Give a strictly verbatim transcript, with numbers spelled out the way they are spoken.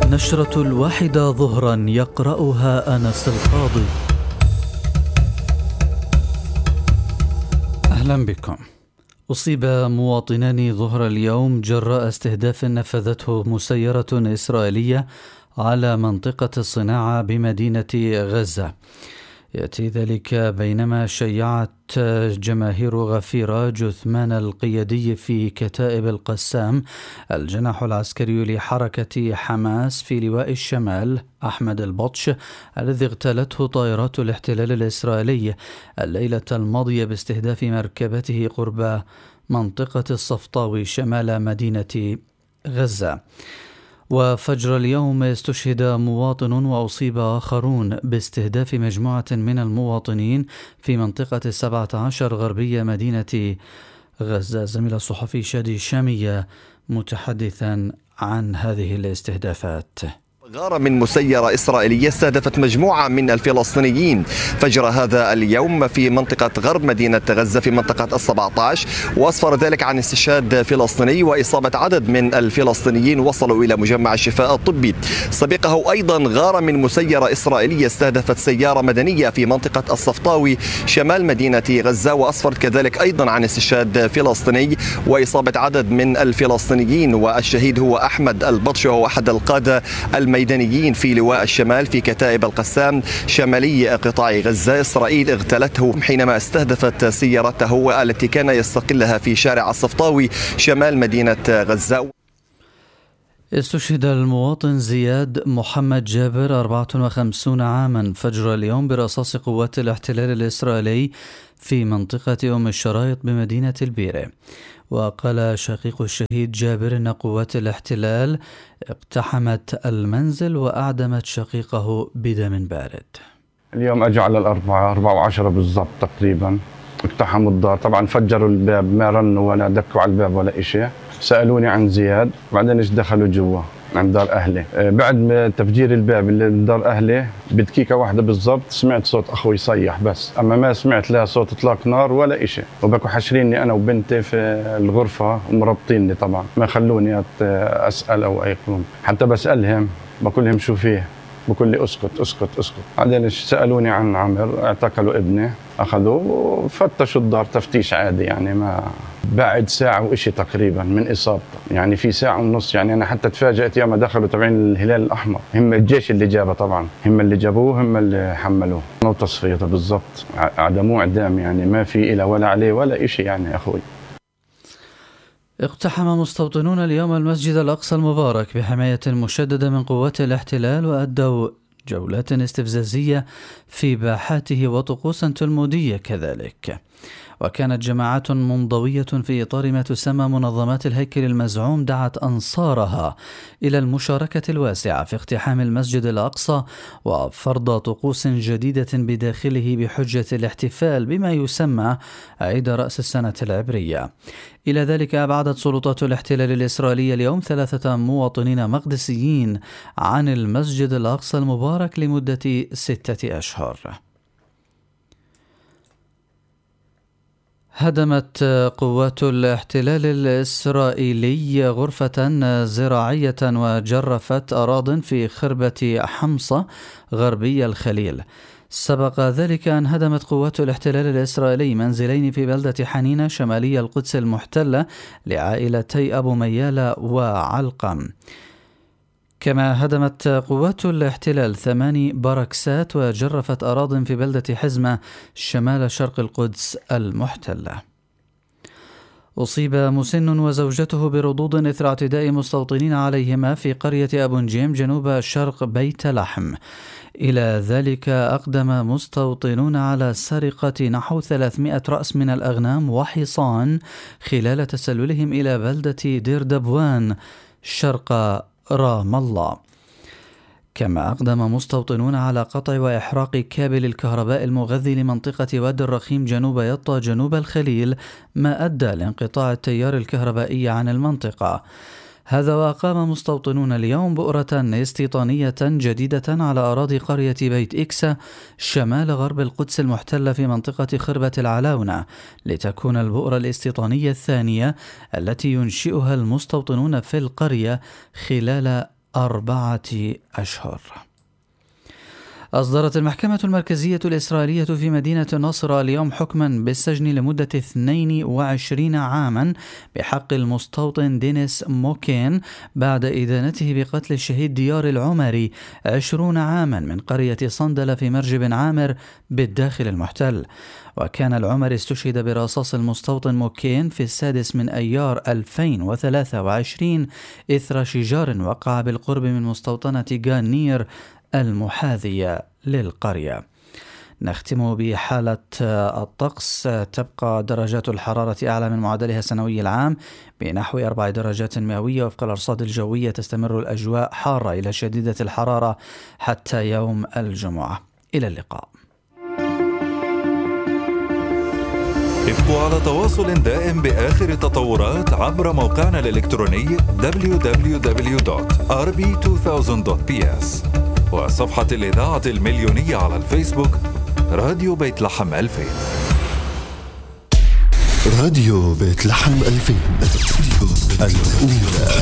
النشرة الواحدة ظهرا يقرأها أنس القاضي. أهلا بكم. أصيب مواطنان ظهر اليوم جراء استهداف نفذته مسيرة إسرائيلية على منطقة الصناعة بمدينة غزة. يأتي ذلك بينما شيعت جماهير غفيرة جثمان القيادي في كتائب القسام الجناح العسكري لحركة حماس في لواء الشمال أحمد البطش الذي اغتالته طائرات الاحتلال الإسرائيلي الليلة الماضية باستهداف مركبته قرب منطقة الصفطاوي شمال مدينة غزة. وفجر اليوم استشهد مواطن وأصيب آخرون باستهداف مجموعة من المواطنين في منطقة السبعة عشر غربية مدينة غزة. زميل الصحفي شادي شامية متحدثا عن هذه الاستهدافات. غارة من مسيرة إسرائيلية استهدفت مجموعة من الفلسطينيين فجر هذا اليوم في منطقة غرب مدينة غزة في منطقة السبعة عشر، وأسفر ذلك عن استشهاد فلسطيني وإصابة عدد من الفلسطينيين وصلوا إلى مجمع الشفاء الطبي. سبقه أيضا غارة من مسيرة إسرائيلية استهدفت سيارة مدنية في منطقة الصفطاوي شمال مدينة غزة، وأسفرت كذلك أيضا عن استشهاد فلسطيني وإصابة عدد من الفلسطينيين، والشهيد هو أحمد البطش وهو أحد القادة الميدانيين في لواء الشمال في كتائب القسام شمالي قطاع غزة. إسرائيل اغتالته حينما استهدفت سيارته التي كان يستقلها في شارع الصفطاوي شمال مدينة غزة. استشهد المواطن زياد محمد جابر أربعة وخمسين عاما فجر اليوم برصاص قوات الاحتلال الإسرائيلي في منطقة أم الشرايط بمدينة البيرة. وقال شقيق الشهيد جابر أن قوات الاحتلال اقتحمت المنزل وأعدمت شقيقه بدم بارد. اليوم أجوا على الأربعة أربعة وعشرة بالضبط تقريبا، اقتحموا الدار. طبعا فجروا الباب، ما رنوا ولا دكوا على الباب ولا إشي. سألوني عن زياد، بعدين إيش دخلوا جوا عند دار أهلي. بعد ما تفجير الباب اللي من دار أهلي بدقيقة واحدة بالضبط سمعت صوت أخوي يصيح بس، أما ما سمعت لا صوت إطلاق نار ولا إشي. وبكوا حشريني أنا وبنتي في الغرفة ومربطيني، طبعا ما خلوني أسأل أو أي قلم. حتى بسألهم بقول لهم شو فيه، بقول لي اسكت اسكت اسكت. بعدين سألوني عن عمر، اعتقلوا ابني، أخذوه وفتشوا الدار تفتيش عادي، يعني ما بعد ساعة وإشي تقريبا من إصابته، يعني في ساعة ونص. يعني أنا حتى تفاجأت يوم دخلوا تبعين الهلال الأحمر، هم الجيش اللي جابه، طبعا هم اللي جابوه هم اللي حملوه وتصفيته بالضبط، عدموه إعدام، يعني ما في إلا ولا عليه ولا إشي يعني أخوي. اقتحم مستوطنون اليوم المسجد الأقصى المبارك بحماية مشددة من قوات الاحتلال، وأدوا جولات استفزازية في باحاته وطقوسا تلمودية كذلك. وكانت جماعات منضوية في إطار ما تسمى منظمات الهيكل المزعوم دعت أنصارها إلى المشاركة الواسعة في اقتحام المسجد الأقصى وفرض طقوس جديدة بداخله بحجة الاحتفال بما يسمى عيد رأس السنة العبرية. إلى ذلك أبعدت سلطات الاحتلال الإسرائيلي اليوم ثلاثة مواطنين مقدسيين عن المسجد الأقصى المبارك لمدة ستة أشهر. هدمت قوات الاحتلال الإسرائيلي غرفة زراعية وجرفت أراضٍ في خربة حمصة غربي الخليل. سبق ذلك أن هدمت قوات الاحتلال الإسرائيلي منزلين في بلدة حنينة شمالي القدس المحتلة لعائلتي أبو ميالة وعلقم. كما هدمت قوات الاحتلال ثماني باراكسات وجرفت أراضٍ في بلدة حزمة شمال شرق القدس المحتلة. أصيب مسن وزوجته بردود إثر اعتداء مستوطنين عليهما في قرية أبو نجيم جنوب شرق بيت لحم. إلى ذلك أقدم مستوطنون على سرقة نحو ثلاثمائة رأس من الأغنام وحصان خلال تسللهم إلى بلدة دير دبوان شرق رام الله. كما أقدم مستوطنون على قطع وإحراق كابل الكهرباء المغذي لمنطقة وادي الرخيم جنوب يطا جنوب الخليل، ما أدى لانقطاع التيار الكهربائي عن المنطقة. هذا وأقام مستوطنون اليوم بؤرة استيطانية جديدة على أراضي قرية بيت إكسا شمال غرب القدس المحتلة في منطقة خربة العلاونة، لتكون البؤرة الاستيطانية الثانية التي ينشئها المستوطنون في القرية خلال أربعة أشهر. أصدرت المحكمة المركزية الإسرائيلية في مدينة الناصرة اليوم حكما بالسجن لمدة اثنين وعشرين عاما بحق المستوطن دينيس موكين بعد إدانته بقتل الشهيد ديار العمري عشرون عاما من قرية صندلة في مرج بن عامر بالداخل المحتل. وكان العمري استشهد برصاص المستوطن موكين في السادس من أيار ألفين وثلاثة وعشرين إثر شجار وقع بالقرب من مستوطنة غانير المحاذية للقرية. نختم بحالة الطقس. تبقى درجات الحرارة أعلى من معدلها السنوي العام بنحو أربع درجات مئوية وفق الأرصاد الجوية. تستمر الأجواء حارة إلى شديدة الحرارة حتى يوم الجمعة. إلى اللقاء. ابقوا على تواصل دائم بآخر التطورات عبر موقعنا الإلكتروني دبليو دبليو دبليو دوت آر بي ألفين دوت بي إس وصفحة الإذاعة المليونية على الفيسبوك راديو بيت لحم ألفين. راديو بيت لحم ألفين الأولى.